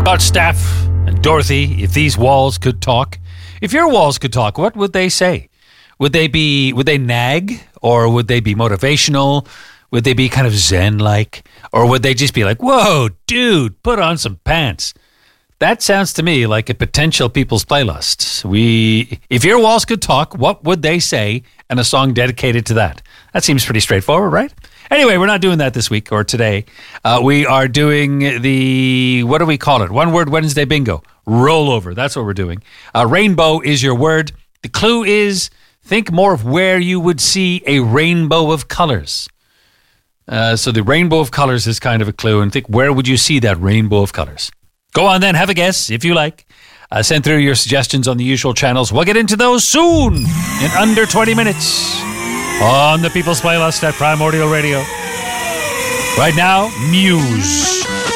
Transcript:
About Steph and Dorothy, if these walls could talk. If your walls could talk, what would they say? Would they nag? Or would they be motivational? Would they be kind of zen-like? Or would they just be like, whoa, dude, put on some pants? That sounds to me like a potential people's playlist. If your walls could talk, what would they say? And a song dedicated to that. That seems pretty straightforward, right? Anyway, we're not doing that this week or today. We are doing the, what do we call it? One Word Wednesday Bingo. Rollover. That's what we're doing. Rainbow is your word. The clue is, think more of where you would see a rainbow of colors. So the rainbow of colors is kind of a clue. And think, where would you see that rainbow of colors? Go on then, have a guess if you like. Send through your suggestions on the usual channels. We'll get into those soon, in under 20 minutes, on the People's Playlist at Primordial Radio. Right now, Muse.